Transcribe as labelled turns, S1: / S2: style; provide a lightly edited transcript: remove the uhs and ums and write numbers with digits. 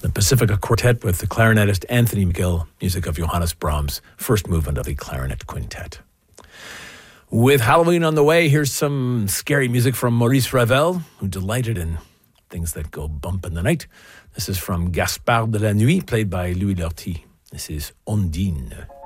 S1: The Pacifica Quartet with the clarinetist Anthony McGill, music of Johannes Brahms, first movement of the Clarinet Quintet. With Halloween on the way, here's some scary music from Maurice Ravel, who delighted in things that go bump in the night. This is from Gaspard de la Nuit, played by Louis Lortie. This is Ondine.